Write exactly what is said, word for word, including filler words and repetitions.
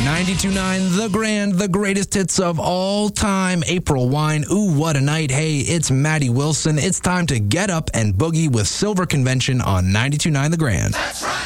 ninety-two point nine The Grand, the greatest hits of all time. April Wine, ooh, what a night. Hey, it's Maddie Wilson. It's time to get up and boogie with Silver Convention on ninety-two point nine The Grand. That's right.